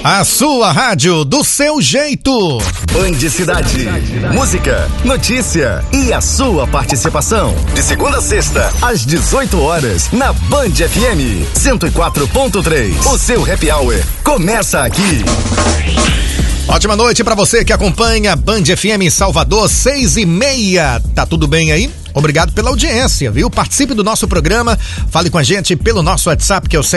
A sua rádio do seu jeito. Band Cidade. Música, notícia e a sua participação. De segunda a sexta, às 18 horas, na Band FM 104.3. O seu happy hour começa aqui. Ótima noite pra você que acompanha Band FM Salvador, 6:30. Tá tudo bem aí? Obrigado pela audiência, viu? Participe do nosso programa, fale com a gente pelo nosso WhatsApp, que é o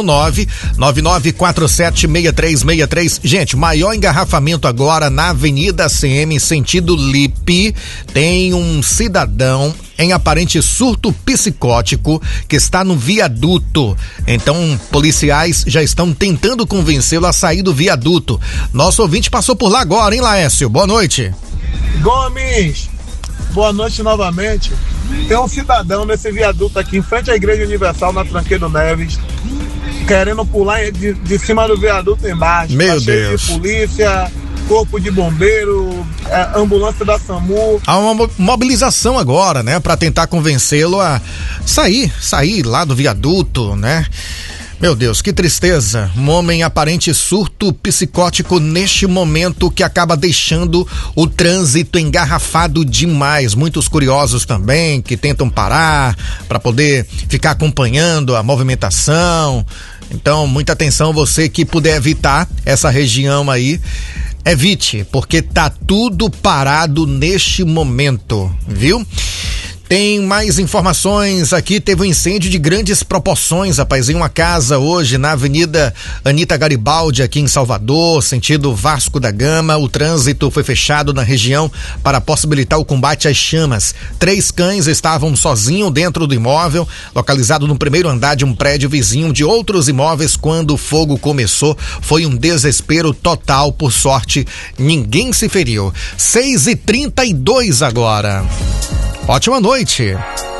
719-9947-6363. Gente, maior engarrafamento agora na Avenida CM, sentido Lipe. Tem um cidadão em aparente surto psicótico que está no viaduto. Então, policiais já estão tentando convencê-lo a sair do viaduto. Nosso ouvinte passou por lá agora, hein, Laércio? Boa noite. Gomes, boa noite novamente. Tem um cidadão nesse viaduto aqui em frente à Igreja Universal, na Tranqueiro Neves, querendo pular de cima do viaduto embaixo. Meu Deus. Cheio de polícia, corpo de bombeiro, ambulância da SAMU. Há uma mobilização agora, né, para tentar convencê-lo a sair lá do viaduto, né? Meu Deus, que tristeza. Um homem em aparente surto psicótico neste momento que acaba deixando o trânsito engarrafado demais. Muitos curiosos também que tentam parar para poder ficar acompanhando a movimentação. Então, muita atenção, você que puder evitar essa região aí, evite, porque tá tudo parado neste momento, viu? Tem mais informações aqui, teve um incêndio de grandes proporções, rapaz, em uma casa hoje na Avenida Anita Garibaldi, aqui em Salvador, sentido Vasco da Gama. O trânsito foi fechado na região para possibilitar o combate às chamas. 3 cães estavam sozinhos dentro do imóvel, localizado no primeiro andar de um prédio vizinho de outros imóveis. Quando o fogo começou, foi um desespero total. Por sorte, ninguém se feriu. 6:32 agora. Ótima noite.